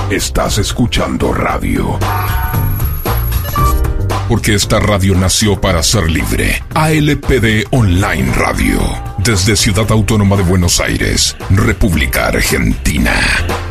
Estás escuchando radio. Porque esta radio nació para ser libre. ALPD Online Radio. Desde Ciudad Autónoma de Buenos Aires, República Argentina.